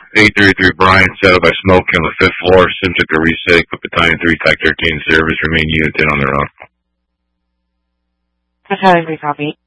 833 Brian, set up by Smoke on the 5th floor. Sim took a reset, put Battalion 3, Tech 13 service, remain unit 10 on their own. Battalion 3 copy.